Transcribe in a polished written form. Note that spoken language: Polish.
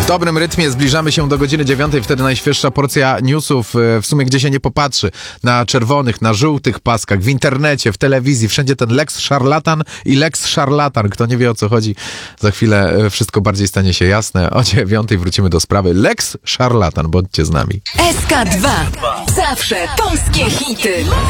W dobrym rytmie zbliżamy się do godziny 9, wtedy najświeższa porcja newsów, w sumie gdzie się nie popatrzy, na czerwonych, na żółtych paskach, w internecie, w telewizji, wszędzie ten Lex Szarlatan i Lex Szarlatan. Kto nie wie, o co chodzi, za chwilę wszystko bardziej stanie się jasne. O 9 wrócimy do sprawy. Lex Szarlatan, bądźcie z nami. SK2. Zawsze polskie hity.